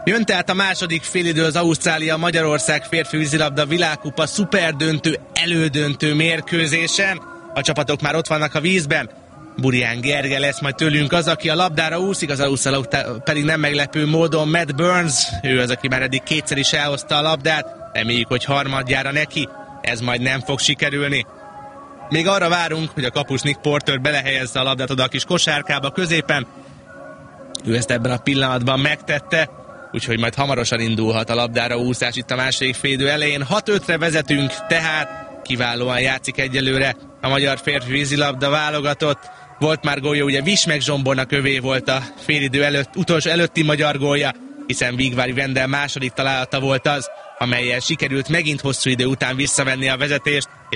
Jön tehát a második félidő az Ausztrália-Magyarország férfi vízilabda világkupa szuperdöntő, elődöntő mérkőzésen. A csapatok már ott vannak a vízben. Burián Gergely lesz majd tőlünk az, aki a labdára úszik, az Ausztrálok pedig nem meglepő módon Matt Burns. Ő az, aki már eddig kétszer is elhozta a labdát. Reméljük, hogy harmadjára neki. Ez majd nem fog sikerülni. Még arra várunk, hogy a kapus Nick Porter belehelyezze a labdát oda a kis kosárkába középen. Ő ezt ebben a pillanatban megtette, úgyhogy majd hamarosan indulhat a labdára úszás itt a második félidő elején. 6-5-re vezetünk, tehát kiválóan játszik egyelőre a magyar férfi vízilabda válogatott. Volt már gólja, ugye Vismek Zsombornak övé volt a félidő előtt, utolsó előtti magyar gólja, hiszen Vigvári Vendel második találata volt az, amellyel sikerült megint hosszú idő után visszavenni a vezetést, és